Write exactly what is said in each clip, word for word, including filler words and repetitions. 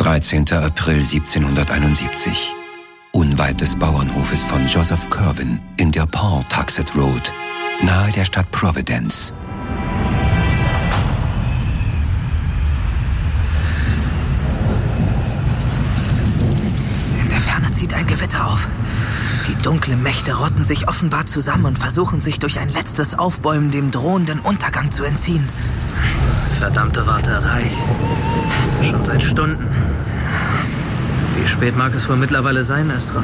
dreizehnter April siebzehnhunderteinundsiebzig. Unweit des Bauernhofes von Joseph Curwen in der Pawtuxet Road, nahe der Stadt Providence. In der Ferne zieht ein Gewitter auf. Die dunklen Mächte rotten sich offenbar zusammen und versuchen sich durch ein letztes Aufbäumen dem drohenden Untergang zu entziehen. Verdammte Warterei. Schon seit Stunden. Wie spät mag es wohl mittlerweile sein, Ezra?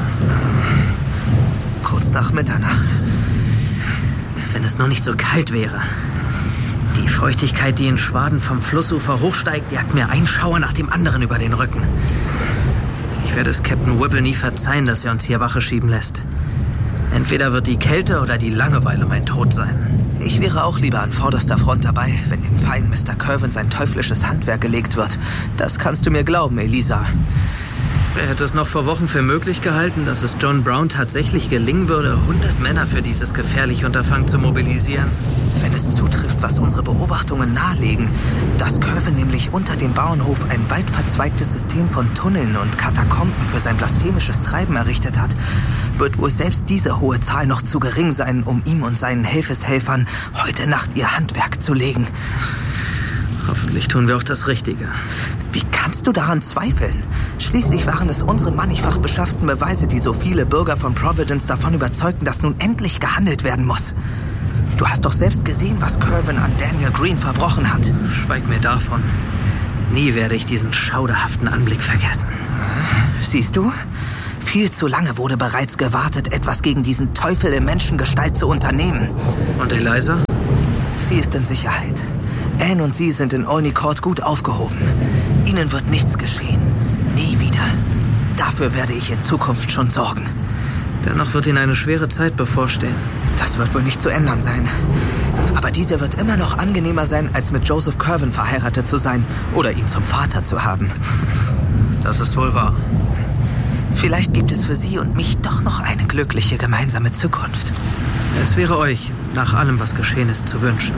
Kurz nach Mitternacht. Wenn es nur nicht so kalt wäre. Die Feuchtigkeit, die in Schwaden vom Flussufer hochsteigt, jagt mir ein Schauer nach dem anderen über den Rücken. Ich werde es Captain Whipple nie verzeihen, dass er uns hier Wache schieben lässt. Entweder wird die Kälte oder die Langeweile mein Tod sein. Ich wäre auch lieber an vorderster Front dabei, wenn dem feinen Mister Curwen sein teuflisches Handwerk gelegt wird. Das kannst du mir glauben, Elisa. Wer hätte es noch vor Wochen für möglich gehalten, dass es John Brown tatsächlich gelingen würde, hundert Männer für dieses gefährliche Unterfangen zu mobilisieren? Wenn es zutrifft, was unsere Beobachtungen nahelegen, dass Curwen nämlich unter dem Bauernhof ein weit verzweigtes System von Tunneln und Katakomben für sein blasphemisches Treiben errichtet hat, wird wohl selbst diese hohe Zahl noch zu gering sein, um ihm und seinen Helfeshelfern heute Nacht ihr Handwerk zu legen. Hoffentlich tun wir auch das Richtige. Wie kannst du daran zweifeln? Schließlich waren es unsere mannigfach beschafften Beweise, die so viele Bürger von Providence davon überzeugten, dass nun endlich gehandelt werden muss. Du hast doch selbst gesehen, was Curwen an Daniel Green verbrochen hat. Schweig mir davon. Nie werde ich diesen schauderhaften Anblick vergessen. Siehst du? Viel zu lange wurde bereits gewartet, etwas gegen diesen Teufel in Menschengestalt zu unternehmen. Und Eliza? Sie ist in Sicherheit. Anne und sie sind in Olney Court gut aufgehoben. Ihnen wird nichts geschehen. Nie wieder. Dafür werde ich in Zukunft schon sorgen. Dennoch wird Ihnen eine schwere Zeit bevorstehen. Das wird wohl nicht zu ändern sein. Aber diese wird immer noch angenehmer sein, als mit Joseph Curwen verheiratet zu sein oder ihn zum Vater zu haben. Das ist wohl wahr. Vielleicht gibt es für Sie und mich doch noch eine glückliche gemeinsame Zukunft. Es wäre euch, nach allem, was geschehen ist, zu wünschen.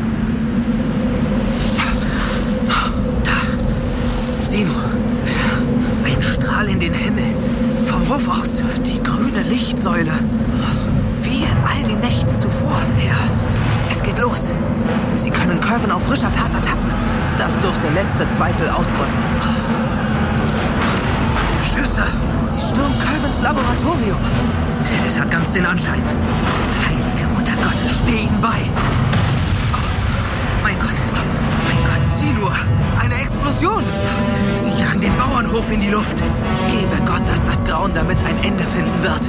Da. Sieh nur. Ein Strahl in den Himmel. Vom Hof aus. Die grüne Lichtsäule. Wie in all den Nächten zuvor. Ja, es geht los. Sie können Curwen auf frischer Tat ertappen. Das dürfte letzte Zweifel ausräumen. Schüsse! Sie stürmen Curwens Laboratorium. Es hat ganz den Anschein. Heilige Mutter Gottes, steh ihnen bei. Mein Gott, mein Gott, sieh nur. Eine Explosion. Sie jagen den Bauernhof in die Luft. Gebe Gott, dass das Grauen damit ein Ende finden wird.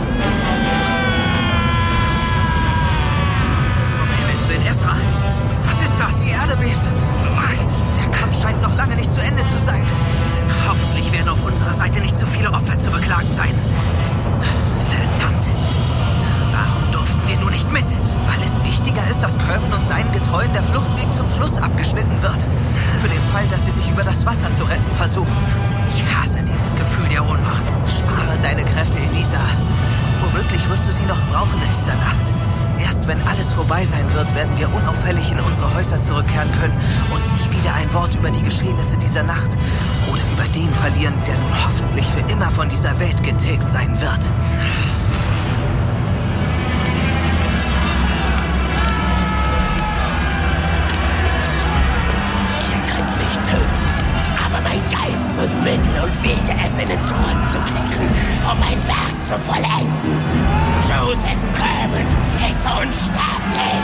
Um Himmels Willen, Ezra. Was ist das? Die Erde bebt. Der Kampf scheint noch lange nicht zu Ende zu sein. Hoffentlich werden auf unserer Seite nicht so viele Opfer zu beklagen sein. Verdammt. Warum durften wir nur nicht mit? Weil es wichtiger ist, dass Curwen und seinen Getreuen der Fluchtweg zum Fluss abgeschnitten wird. Für den Fall, dass sie sich über das Wasser zu retten versuchen. Ich hasse dieses Gefühl der Ohnmacht. Spare deine Kräfte, Elisa. Womöglich wirst du sie noch brauchen in dieser Nacht. Erst wenn alles vorbei sein wird, werden wir unauffällig in unsere Häuser zurückkehren können und nie wieder ein Wort über die Geschehnisse dieser Nacht oder über den verlieren, der nun hoffentlich für immer von dieser Welt getilgt sein wird. Ihr könnt mich töten, aber mein Geist wird Mittel und Wege ersinnen, zurückzukehren, um mein Werk zu vollenden.